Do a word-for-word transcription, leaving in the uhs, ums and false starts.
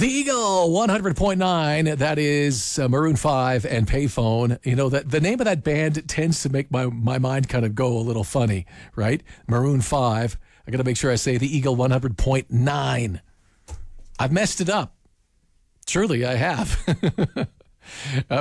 The Eagle one hundred point nine, that is uh, Maroon five and Payphone. You know, that the name of that band tends to make my, my mind kind of go a little funny, right? Maroon five. I got to make sure I say the Eagle one hundred point nine. I've messed it up. Surely I have.